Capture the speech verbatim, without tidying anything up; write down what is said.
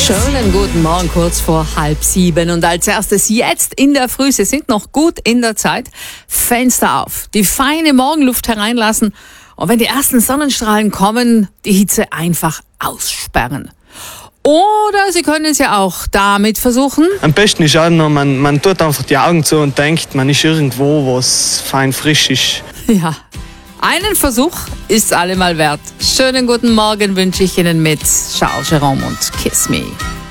Schönen guten Morgen, kurz vor halb sieben. Und als erstes jetzt in der Früh, Sie sind noch gut in der Zeit, Fenster auf, die feine Morgenluft hereinlassen und wenn die ersten Sonnenstrahlen kommen, die Hitze einfach aussperren. Oder Sie können es ja auch damit versuchen. Am besten ist auch noch, man, man tut einfach die Augen zu und denkt, man ist irgendwo, wo es fein frisch ist. Ja, einen Versuch ist allemal wert. Schönen guten Morgen wünsche ich Ihnen mit Charles Jerome und Kiss Me.